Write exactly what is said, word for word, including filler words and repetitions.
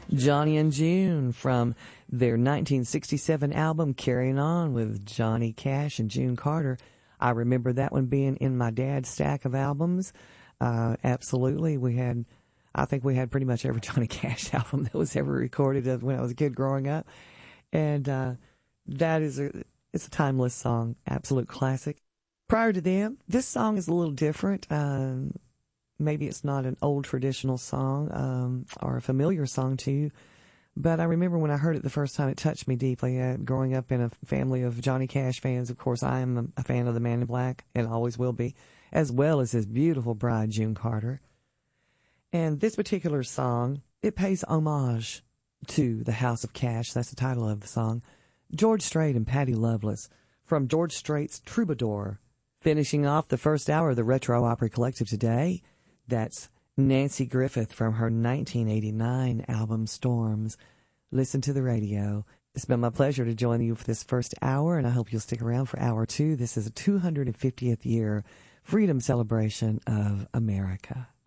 Johnny and June from their nineteen sixty-seven album, Carrying On with Johnny Cash and June Carter. I remember that one being in my dad's stack of albums. Uh, absolutely. We had, I think we had pretty much every Johnny Cash album that was ever recorded when I was a kid growing up. And uh, that is a, it's a timeless song, absolute classic. Prior to them, this song is a little different. Um, maybe it's not an old traditional song um, or a familiar song to you, but I remember when I heard it the first time, it touched me deeply. Uh, growing up in a family of Johnny Cash fans, of course, I am a fan of the Man in Black and always will be, as well as his beautiful bride, June Carter. And this particular song, it pays homage to the House of Cash. That's the title of the song. George Strait and Patty Loveless from George Strait's Troubadour. Finishing off the first hour of the Retro Opry Collective today, that's Nancy Griffith from her nineteen eighty-nine album Storms. Listen to the radio. It's been my pleasure to join you for this first hour, and I hope you'll stick around for hour two. This is a two hundred fiftieth year freedom celebration of America.